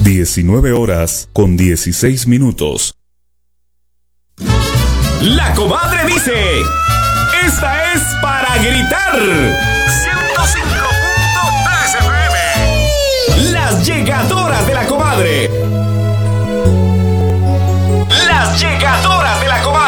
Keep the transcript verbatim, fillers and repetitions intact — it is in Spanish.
diecinueve horas con dieciséis minutos. La comadre dice: esta es para gritar. ciento cinco punto tres F M. Las llegadoras de la comadre. Las llegadoras de la comadre.